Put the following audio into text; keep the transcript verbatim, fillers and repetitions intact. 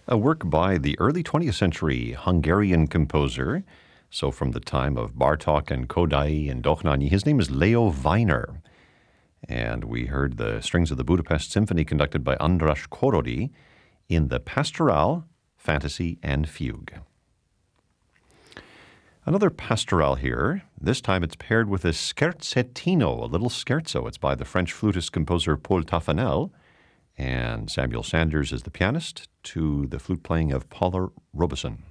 a work by the early twentieth century Hungarian composer. So from the time of Bartók and Kodály and Dohnányi, his name is Leo Weiner. And we heard the strings of the Budapest Symphony conducted by András Korody in the Pastoral, Fantasy, and Fugue. Another pastoral here. This time it's paired with a scherzettino, a little scherzo. It's by the French flutist composer Paul Taffanel, and Samuel Sanders is the pianist to the flute playing of Paula Robeson.